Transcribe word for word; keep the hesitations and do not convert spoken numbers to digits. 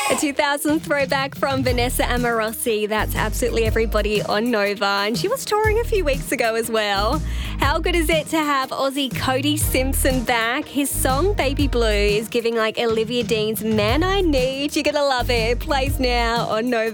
A two thousand throwback from Vanessa Amorosi. That's absolutely everybody on Nova. And she was touring a few weeks ago as well. How good is it to have Aussie Cody Simpson back? His song Baby Blue is giving like Olivia Dean's Man I Need. You're going to love it. It plays now on Nova.